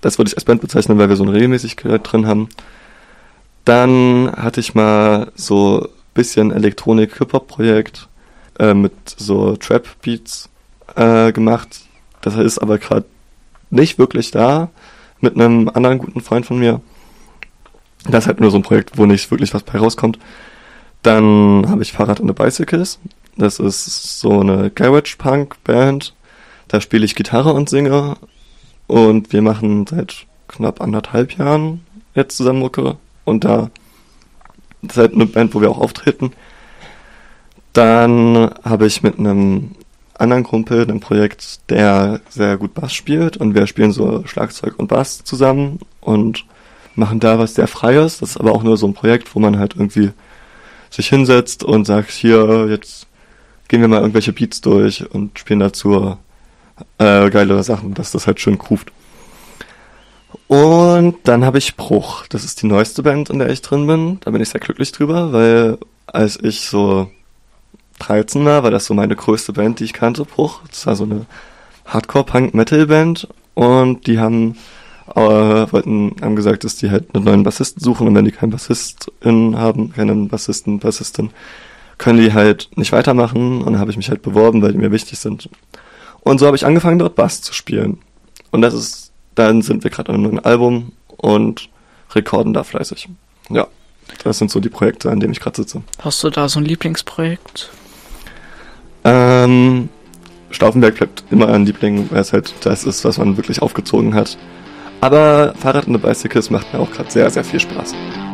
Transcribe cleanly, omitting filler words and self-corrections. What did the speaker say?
Das würde ich als Band bezeichnen, weil wir so eine Regelmäßigkeit drin haben. Dann hatte ich mal so ein bisschen Elektronik-Hip-Hop-Projekt mit so Trap-Beats gemacht. Das ist aber gerade nicht wirklich da, mit einem anderen guten Freund von mir. Das ist halt nur so ein Projekt, wo nicht wirklich was bei rauskommt. Dann habe ich Fahrrad and the Bicycles. Das ist so eine Garage-Punk-Band. Da spiele ich Gitarre und singe. Und wir machen seit knapp 1,5 Jahren jetzt zusammen Mucke. Und das ist halt eine Band, wo wir auch auftreten. Dann habe ich mit einem anderen Kumpel ein Projekt, der sehr gut Bass spielt. Und wir spielen so Schlagzeug und Bass zusammen und machen da was sehr Freies. Das ist aber auch nur so ein Projekt, wo man halt irgendwie sich hinsetzt und sagt, hier, jetzt gehen wir mal irgendwelche Beats durch und spielen dazu geile Sachen, dass das halt schön groovt. Und dann habe ich Bruch. Das ist die neueste Band, in der ich drin bin. Da bin ich sehr glücklich drüber, weil als ich so 13 war das so meine größte Band, die ich kannte, Bruch. Das war so eine Hardcore-Punk-Metal-Band und die haben gesagt, dass die halt einen neuen Bassisten suchen und wenn die keinen Bassistin haben, keinen Bassistin, können die halt nicht weitermachen und dann habe ich mich halt beworben, weil die mir wichtig sind. Und so habe ich angefangen, dort Bass zu spielen. Und dann sind wir gerade an einem neuen Album und rekorden da fleißig. Ja, das sind so die Projekte, an denen ich gerade sitze. Hast du da so ein Lieblingsprojekt? Stauffenberg bleibt immer ein Liebling, weil es halt das ist, was man wirklich aufgezogen hat. Aber Fahrrad and the Bicycles macht mir auch gerade sehr, sehr viel Spaß.